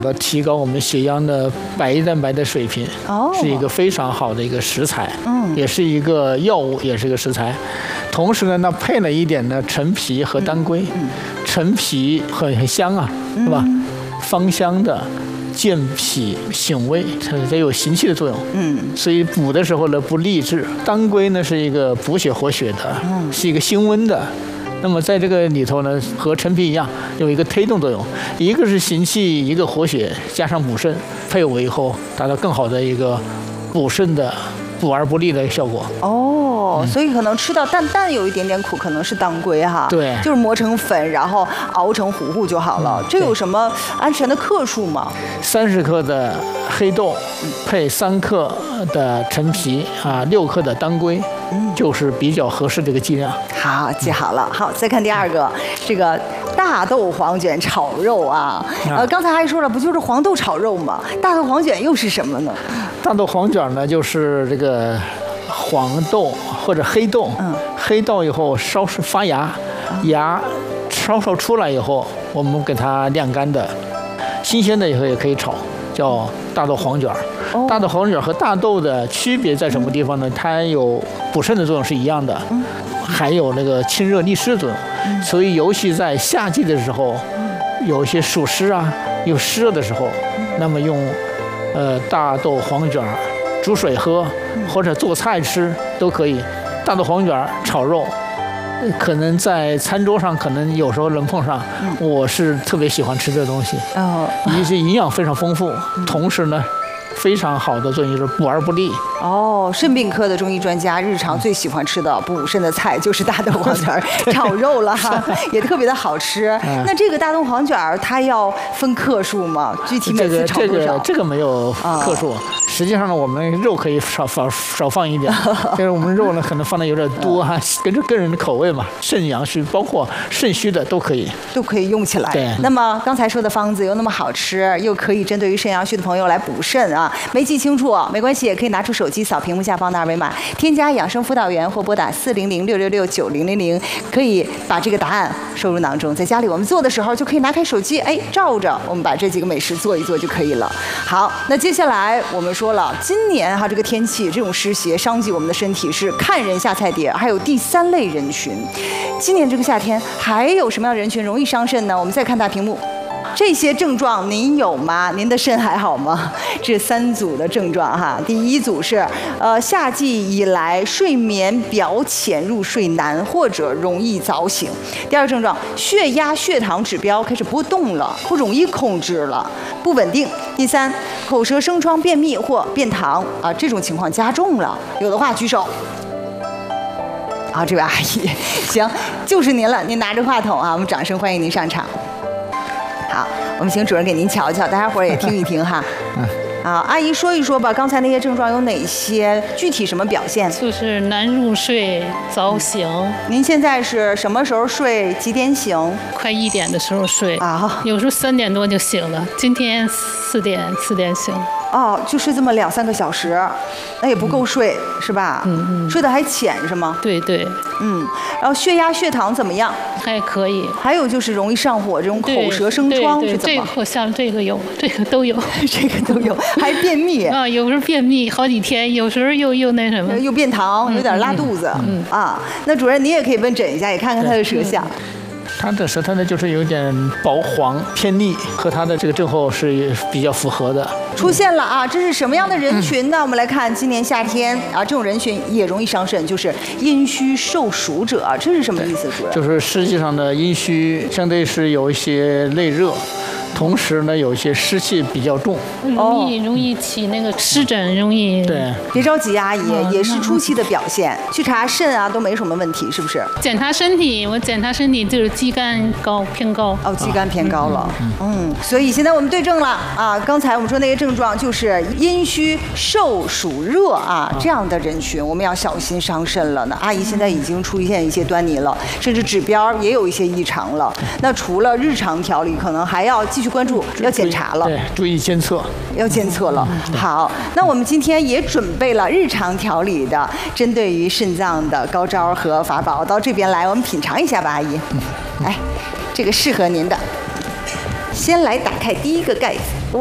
提高我们血样的白蛋白的水平，是一个非常好的一个食材，也是一个药物，也是一个食材。同时呢，那配了一点的陈皮和当归，陈皮很香啊，是吧？芳香的。健脾醒胃，它有行气的作用，所以补的时候呢不励志。当归呢是一个补血活血的，是一个辛温的。那么在这个里头呢，和陈皮一样，有一个推动作用，一个是行气，一个活血，加上补肾，配伍以后达到更好的一个补肾的补而不利的效果。 所以可能吃到淡有一点点苦，可能是当归哈。 对， 就是磨成粉，然后熬成糊糊就好了。这有什么安全的克数吗 ？30克的黑豆配3克的陈皮6克的当归，就是比较合适的一个剂量。 好，记好了。好，再看第二个，这个大豆黄卷炒肉啊。刚才还说了，不就是黄豆炒肉吗？大豆黄卷又是什么呢？ 大豆黄卷呢，就是这个黄豆或者黑豆，黑豆以后烧发芽，芽稍出来以后，我们给它晾干的，新鲜的以后也可以炒，叫大豆黄卷。大豆黄卷和大豆的区别在什么地方呢？它有补肾的作用是一样的，还有那个清热利湿的作用。所以尤其在夏季的时候，有一些暑湿啊，有湿热的时候，那么用大豆黄卷煮水喝，或者做菜吃都可以。大豆黄卷炒肉，可能在餐桌上可能有时候能碰上。我是特别喜欢吃这东西，一是营养非常丰富，同时呢非常好的作用就是补而不利。 肾病科的中医专家日常最喜欢吃的补肾的菜就是大豆黄卷炒肉了哈，也特别的好吃。那这个大豆黄卷它要分克数吗？具体每次炒多少？ 这个没有克数。实际上呢，我们肉可以少放一点，但是我们肉呢可能放的有点多哈，跟着个人的口味嘛。肾阳虚包括肾虚的都可以用起来。 对。 那么刚才说的方子又那么好吃，又可以针对于肾阳虚的朋友来补肾啊，没记清楚没关系，也可以拿出手机扫屏幕下方的二维码，添加养生辅导员或拨打400-666-9000，可以把这个答案收入囊中。在家里我们做的时候就可以拿开手机，照着我们把这几个美食做一做就可以了。好，那接下来我们说了，今年这个天气这种湿邪伤及我们的身体是看人下菜碟，还有第3类人群。今年这个夏天还有什么样的人群容易伤肾呢？我们再看大屏幕。这些症状您有吗？您的肾还好吗？这3组的症状哈。第1组是夏季以来睡眠表浅，入睡难或者容易早醒。第2症状，血压、血糖指标开始波动了，不容易控制了，不稳定。第3，口舌生疮、便秘或便溏这种情况加重了，有的话举手。这位阿姨，行，就是您了，您拿着话筒我们掌声欢迎您上场。好，我们请主任给您瞧瞧，大家伙儿也听一听哈。阿姨说一说吧，刚才那些症状有哪些？具体什么表现？ 就是难入睡、早醒。 您现在是什么时候睡？几点醒？ 快1点的时候睡有时候3点多就醒了。今天4点醒。 就睡这么2-3个小时，那也不够睡，是吧？睡得还浅是吗？ 对。 然后血压、血糖怎么样？ 还可以。 还有就是容易上火，这种口舌生疮是怎么？ 像这个有，这个都有， 这个都有，还便秘有时候便秘好几天，有时候又那什么， 又便溏，有点拉肚子那主任您也可以问诊一下，也看看他的舌象。 他的舌苔呢，就是有点薄黄偏腻，和他的这个症候是比较符合的。 出现了这是什么样的人群呢？我们来看，今年夏天这种人群也容易伤肾，就是阴虚受暑者这是什么意思，主任？ 就是实际上的阴虚，相对是有一些内热。同时呢，有一些湿气比较重， 容易起那个湿疹，容易。 对， 别着急，阿姨，也是初期的表现。去查肾都没什么问题，是不是？ 检查身体，我检查身体就是肌酐偏高。 肌酐偏高了。所以现在我们对症了刚才我们说那些症状就是阴虚受暑热这样的人群，我们要小心伤肾了。那阿姨现在已经出现一些端倪了，甚至指标也有一些异常了。那除了日常调理，可能还要继续关注，要检查了。 对，注意监测。 要监测了。好，那我们今天也准备了日常调理的，针对于肾脏的高招和法宝，到这边来，我们品尝一下吧，阿姨。来，这个适合您的先来打开第一个盖子。